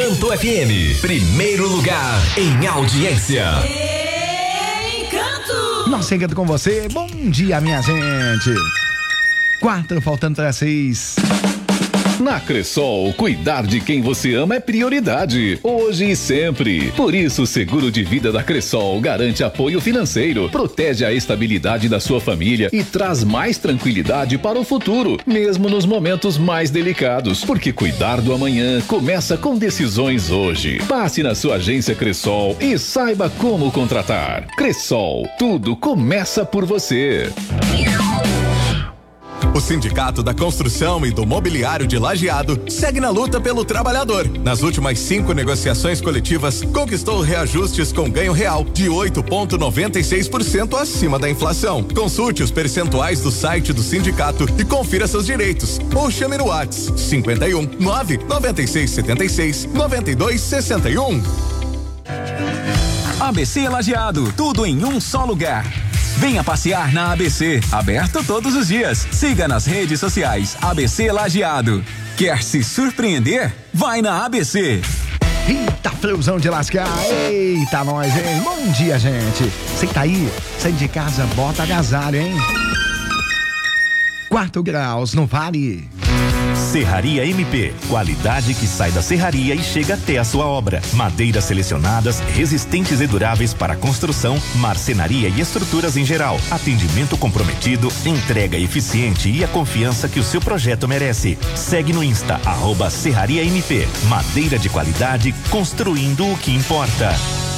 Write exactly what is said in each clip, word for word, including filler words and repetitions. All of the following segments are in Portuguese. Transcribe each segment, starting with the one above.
Encanto F M, primeiro lugar em audiência. Encanto! Nossa, Encanto com você. Bom dia, minha gente. Quatro, faltando para seis. Na Cressol, cuidar de quem você ama é prioridade, hoje e sempre. Por isso, o seguro de vida da Cressol garante apoio financeiro, protege a estabilidade da sua família e traz mais tranquilidade para o futuro, mesmo nos momentos mais delicados. Porque cuidar do amanhã começa com decisões hoje. Passe na sua agência Cressol e saiba como contratar. Cressol, tudo começa por você. O Sindicato da Construção e do Mobiliário de Lajeado segue na luta pelo trabalhador. Nas últimas cinco negociações coletivas, conquistou reajustes com ganho real de oito vírgula noventa e seis por cento acima da inflação. Consulte os percentuais do site do sindicato e confira seus direitos. Ou chame no WhatsApp cinquenta e um, nove, noventa e seis, setenta e seis, noventa e dois, sessenta e um. A B C Lajeado, tudo em um só lugar. Venha passear na A B C, aberto todos os dias. Siga nas redes sociais A B C Lajeado. Quer se surpreender? Vai na A B C. Eita, friozão de lascar. Eita, nós, hein? Bom dia, gente. Você tá aí? Sai de casa, bota agasalho, hein? Quatro graus no Vale. Serraria M P, qualidade que sai da serraria e chega até a sua obra. Madeiras selecionadas, resistentes e duráveis para construção, marcenaria e estruturas em geral. Atendimento comprometido, entrega eficiente e a confiança que o seu projeto merece. Segue no Insta, arroba Serraria M P. Madeira de qualidade, construindo o que importa.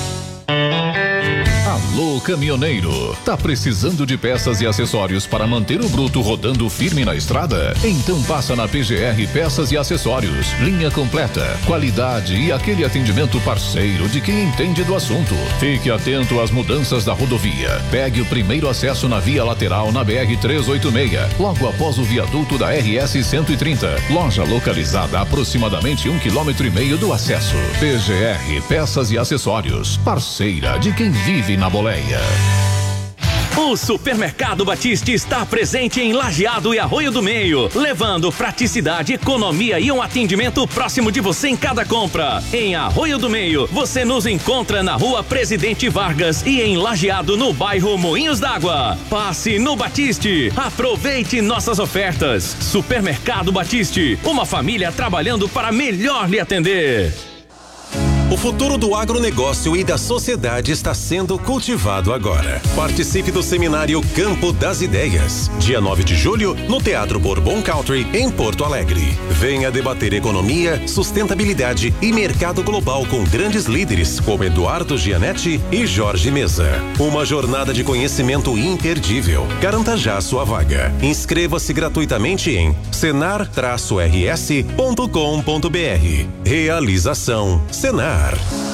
Alô, caminhoneiro, tá precisando de peças e acessórios para manter o bruto rodando firme na estrada? Então passa na P G R Peças e Acessórios, linha completa, qualidade e aquele atendimento parceiro de quem entende do assunto. Fique atento às mudanças da rodovia. Pegue o primeiro acesso na via lateral na B R trezentos e oitenta e seis, logo após o viaduto da R S cento e trinta. Loja localizada a aproximadamente um quilômetro e meio do acesso. P G R Peças e Acessórios, parceira de quem vive na boleia. O Supermercado Batiste está presente em Lajeado e Arroio do Meio, levando praticidade, economia e um atendimento próximo de você em cada compra. Em Arroio do Meio, você nos encontra na Rua Presidente Vargas e em Lajeado, no bairro Moinhos d'Água. Passe no Batiste, aproveite nossas ofertas. Supermercado Batiste, uma família trabalhando para melhor lhe atender. O futuro do agronegócio e da sociedade está sendo cultivado agora. Participe do seminário Campo das Ideias, dia nove de julho, no Teatro Bourbon Country, em Porto Alegre. Venha debater economia, sustentabilidade e mercado global com grandes líderes como Eduardo Gianetti e Jorge Mesa. Uma jornada de conhecimento imperdível. Garanta já sua vaga. Inscreva-se gratuitamente em senar traço r s ponto com ponto b r. Realização Senar.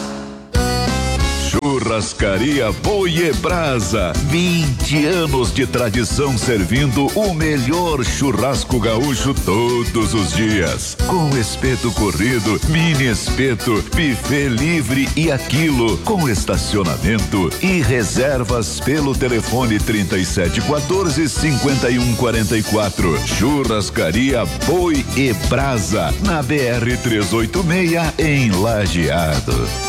Churrascaria Boi e Brasa, vinte anos de tradição servindo o melhor churrasco gaúcho todos os dias. Com espeto corrido, mini espeto, buffet livre e aquilo, com estacionamento e reservas pelo telefone trinta e sete quatorze, cinquenta e um quarenta e quatro. Churrascaria Boi e Brasa, na B R trezentos e oitenta e seis, em Lajeado.